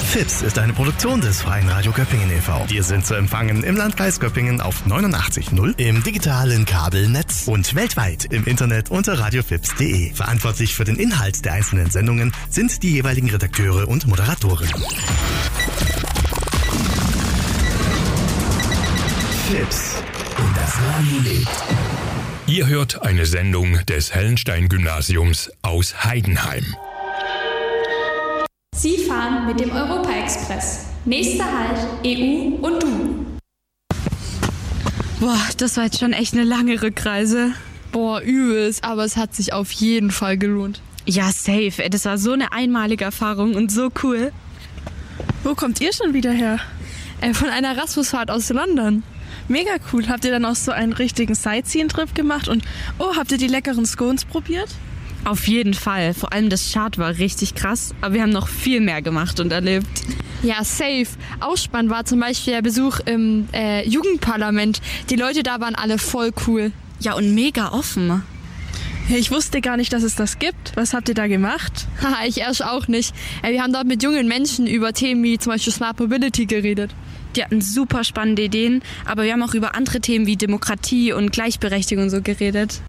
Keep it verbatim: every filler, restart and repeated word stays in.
Fips ist eine Produktion des Freien Radio Göppingen e V. Wir sind zu empfangen im Landkreis Göppingen auf neunundachtzig Komma null, im digitalen Kabelnetz und weltweit im Internet unter radiofips punkt de. Verantwortlich für den Inhalt der einzelnen Sendungen sind die jeweiligen Redakteure und Moderatoren. Fips und das Radio lebt. Ihr hört eine Sendung des Hellenstein-Gymnasiums aus Heidenheim. Sie fahren mit dem Europa-Express. Nächster Halt, E U und du. Boah, das war jetzt schon echt eine lange Rückreise. Boah, übelst, aber es hat sich auf jeden Fall gelohnt. Ja, safe. Ey, das war so eine einmalige Erfahrung und so cool. Wo kommt ihr schon wieder her? Äh, von einer Erasmus-Fahrt aus London. Mega cool. Habt ihr dann auch so einen richtigen Sightseeing-Trip gemacht? Und oh, habt ihr die leckeren Scones probiert? Auf jeden Fall. Vor allem das Chart war richtig krass. Aber wir haben noch viel mehr gemacht und erlebt. Ja, safe. Ausspann war zum Beispiel der Besuch im äh, Jugendparlament. Die Leute da waren alle voll cool. Ja, und mega offen. Ja, ich wusste gar nicht, dass es das gibt. Was habt ihr da gemacht? Haha, ich erst auch nicht. Äh, wir haben dort mit jungen Menschen über Themen wie zum Beispiel Smart Mobility geredet. Die hatten super spannende Ideen, aber wir haben auch über andere Themen wie Demokratie und Gleichberechtigung und so geredet.